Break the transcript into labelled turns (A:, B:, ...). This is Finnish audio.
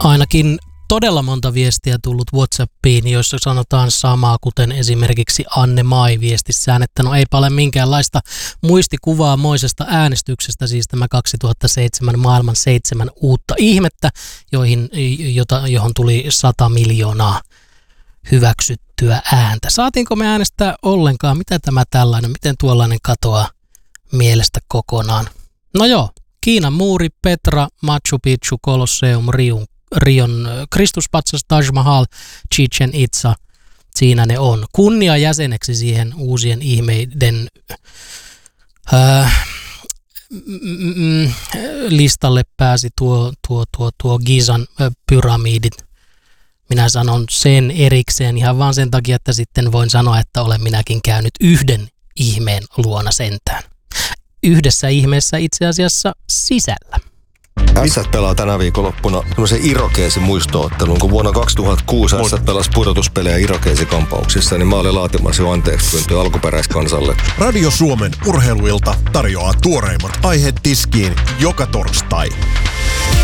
A: Ainakin todella monta viestiä tullut WhatsAppiin, joissa sanotaan samaa, kuten esimerkiksi Anne Mai viestissään, että no eipä ole minkäänlaista muistikuvaa moisesta äänestyksestä, siis tämä 2007 maailman 7 uutta ihmettä, johon tuli 100 miljoonaa hyväksyttyä ääntä. Saatiinko me äänestää ollenkaan? Mitä tämä tällainen, miten tuollainen katoaa mielestä kokonaan? No joo, Kiinan muuri, Petra, Machu Picchu, Colosseum, Rion Kristuspatsas, Taj Mahal, Chichen Itza, siinä ne on. Kunniajäseneksi siihen uusien ihmeiden listalle pääsi tuo Gizan pyramidit. Minä sanon sen erikseen ihan vaan sen takia, että sitten voin sanoa, että olen minäkin käynyt yhden ihmeen luona sentään. Yhdessä ihmeessä itse asiassa sisällä.
B: Ässät pelaa tänä viikonloppuna semmoisen Irokeesin muistoottelun, kun vuonna 2006 Ässät pelasi pudotuspelejä Irokeesikampauksissa, niin mä olin laatimassa jo anteeksipyyntöä alkuperäiskansalle.
C: Radio Suomen urheiluilta tarjoaa tuoreimmat aiheet tiskiin joka torstai.